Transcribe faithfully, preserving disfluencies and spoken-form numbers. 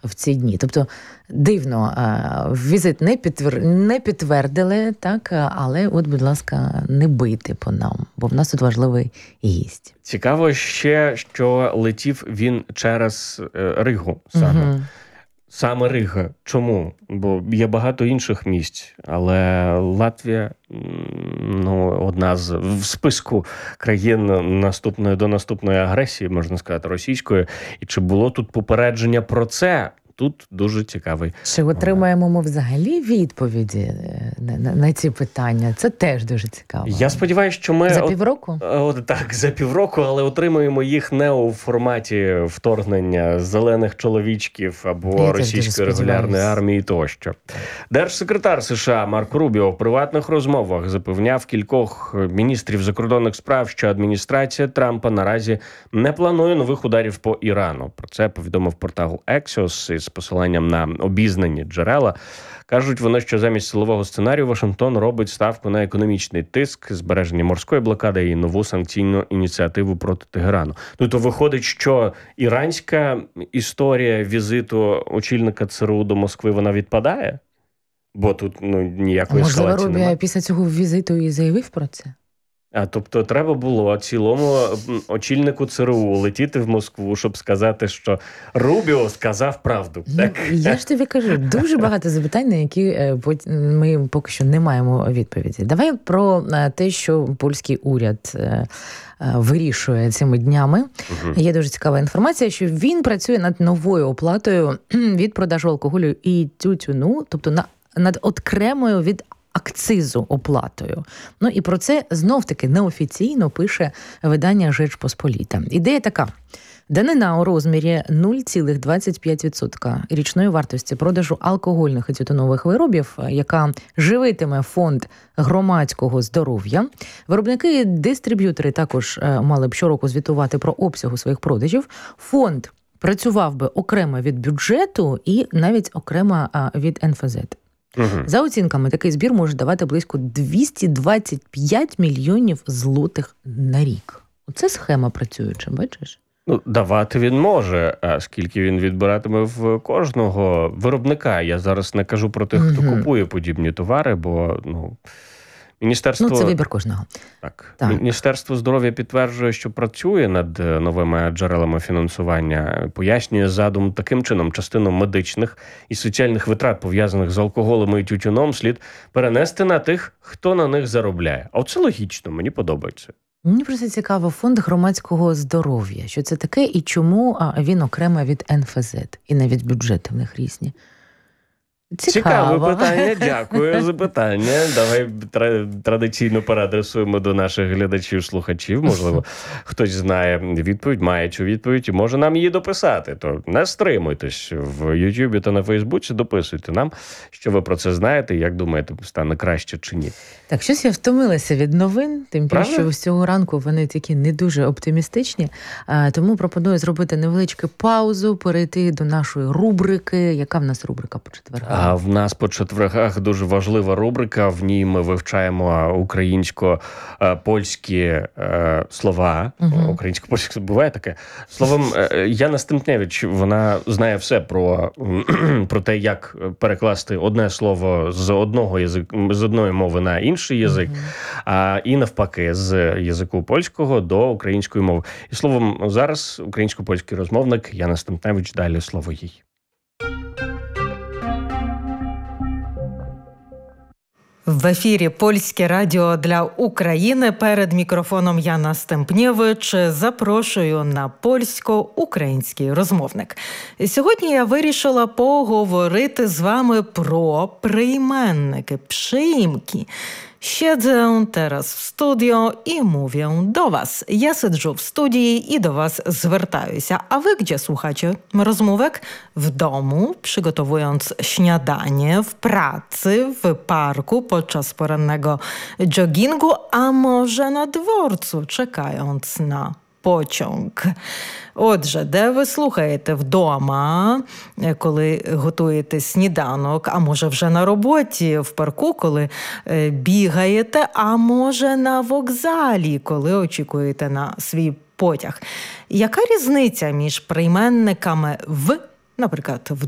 в ці дні. Тобто дивно, візит не, підтвер... не підтвердили, так, але от, будь ласка, не бийте по нам, бо в нас тут важливий гість. Цікаво ще, що летів він через Ригу саме. Угу. Саме Рига. Чому? Бо є багато інших місць, але Латвія, ну, одна з в списку країн наступної до наступної агресії, можна сказати, російської. І чи було тут попередження про це? Тут дуже цікавий. Чи отримаємо ми взагалі відповіді на, на, на ці питання? Це теж дуже цікаво. Я сподіваюся, що ми... За півроку? От, так, за півроку, але отримаємо їх не у форматі вторгнення зелених чоловічків або Я російської регулярної армії тощо. Держсекретар США Марк Рубіо в приватних розмовах запевняв кількох міністрів закордонних справ, що адміністрація Трампа наразі не планує нових ударів по Ірану. Про це повідомив портал Axios із з посиланням на обізнані джерела. Кажуть вони, що замість силового сценарію Вашингтон робить ставку на економічний тиск, збереження морської блокади і нову санкційну ініціативу проти Тегерану. Ну, то виходить, що іранська історія візиту очільника ЦРУ до Москви, вона відпадає? Бо тут, ну, ніякої ескалації немає. Можливо, Рубіо після цього візиту і заявив про це? А, тобто треба було цілому очільнику ЦРУ летіти в Москву, щоб сказати, що Рубіо сказав правду. Так? Я ж тобі кажу, дуже багато запитань, на які ми поки що не маємо відповіді. Давай про те, що польський уряд вирішує цими днями. Угу. Є дуже цікава інформація, що він працює над новою оплатою від продажу алкоголю і тютюну, тобто на, над окремою від акцизу оплатою. Ну і про це знов-таки неофіційно пише видання «Жеч Посполіта». Ідея така. Данина у розмірі нуль цілих двадцять п'ять відсотка річної вартості продажу алкогольних і тютюнових виробів, яка живитиме фонд громадського здоров'я. Виробники і дистриб'ютори також мали б щороку звітувати про обсягу своїх продажів. Фонд працював би окремо від бюджету і навіть окремо від ен еф зет. Угу. За оцінками, такий збір може давати близько двісті двадцять п'ять мільйонів злотих на рік. Оце схема працююча, бачиш? Ну, давати він може, а скільки він відбиратиме в кожного виробника. Я зараз не кажу про тих, хто угу. купує подібні товари, бо, ну... Міністерство... Ну, це вибір кожного. Так. так. Міністерство здоров'я підтверджує, що працює над новими джерелами фінансування. Пояснює задум таким чином: частину медичних і соціальних витрат, пов'язаних з алкоголем і тютюном, слід перенести на тих, хто на них заробляє. А це логічно, мені подобається. Мені просто цікаво, фонд громадського здоров'я. Що це таке і чому він окремо від ен еф зет? І навіть бюджети в них різні. Цікаво. Цікаве питання, дякую за питання. Давай традиційно переадресуємо до наших глядачів-слухачів. Можливо, хтось знає відповідь, має цю відповідь і може нам її дописати. То не стримуйтесь в Ютубі та на Фейсбуці, дописуйте нам, що ви про це знаєте і як думаєте, стане краще чи ні. Так, щось я втомилася від новин, тим більше, що з цього ранку вони такі не дуже оптимістичні. Тому пропоную зробити невеличку паузу, перейти до нашої рубрики. Яка в нас рубрика по четвергам? А в нас по четвергах дуже важлива рубрика. В ній ми вивчаємо українсько-польські е, слова. Угу. Українсько-польське буває таке. Словом, е, Яна Стемпневич, вона знає все про, про те, як перекласти одне слово з одного язик, з одної мови на інший язик, угу. а і навпаки, з язику польського до української мови. І словом, зараз українсько-польський розмовник Яна Стемпневич, далі слово їй. В ефірі Польське радіо для України. Перед мікрофоном Яна Стемпнєвич. Запрошую на польсько-український розмовник. Сьогодні я вирішила поговорити з вами про прийменники, przyimki. Siedzę teraz w studio i mówię do was. Ja siedzę w studii i do was zwracаюся. A wy gdzie słuchacie rozmówek? W domu, przygotowując śniadanie, w pracy, w parku, podczas porannego joggingu, a może na dworcu, czekając na pociąg. Отже, де ви слухаєте? Вдома, коли готуєте сніданок, а може вже на роботі, в парку, коли бігаєте, а може на вокзалі, коли очікуєте на свій потяг. Яка різниця між прийменниками «в», наприклад, «в